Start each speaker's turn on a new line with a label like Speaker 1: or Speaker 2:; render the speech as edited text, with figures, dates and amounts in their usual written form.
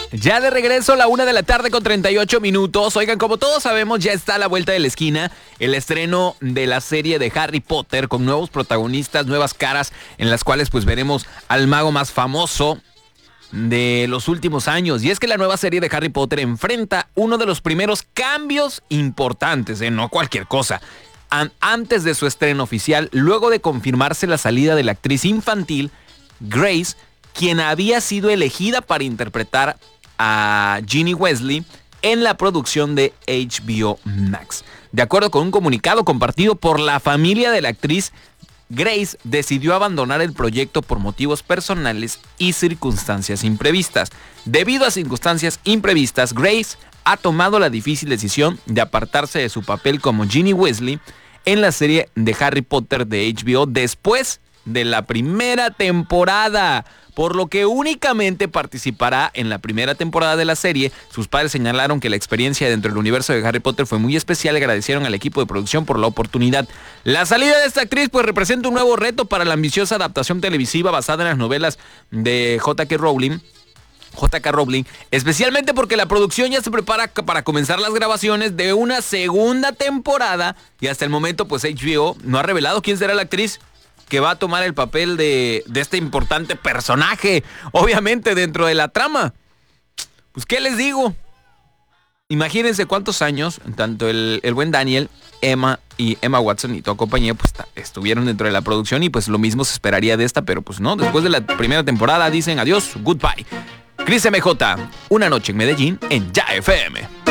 Speaker 1: Ya de regreso a la 1:38 p.m. Oigan, como todos sabemos, ya está a la vuelta de la esquina el estreno de la serie de Harry Potter con nuevos protagonistas, nuevas caras en las cuales pues veremos al mago más famoso de los últimos años. Y es que la nueva serie de Harry Potter enfrenta uno de los primeros cambios importantes, no cualquier cosa. Antes de su estreno oficial, luego de confirmarse la salida de la actriz infantil Grace, quien había sido elegida para interpretar a Ginny Weasley en la producción de HBO Max. De acuerdo con un comunicado compartido por la familia de la actriz, Grace decidió abandonar el proyecto por motivos personales y circunstancias imprevistas. Debido a circunstancias imprevistas, Grace ha tomado la difícil decisión de apartarse de su papel como Ginny Weasley en la serie de Harry Potter de HBO después de la primera temporada, por lo que únicamente participará en la primera temporada de la serie. Sus padres señalaron que la experiencia dentro del universo de Harry Potter fue muy especial y agradecieron al equipo de producción por la oportunidad. La salida de esta actriz pues representa un nuevo reto para la ambiciosa adaptación televisiva basada en las novelas de J.K. Rowling, especialmente porque la producción ya se prepara para comenzar las grabaciones de una segunda temporada y hasta el momento pues HBO no ha revelado quién será la actriz que va a tomar el papel de este importante personaje, obviamente dentro de la trama. Pues, ¿qué les digo? Imagínense cuántos años, tanto el buen Daniel, Emma Watson y toda compañía, pues estuvieron dentro de la producción y pues lo mismo se esperaría de esta, pero pues no, después de la primera temporada dicen adiós, goodbye. Chris MJ, Una noche en Medellín en Ya FM.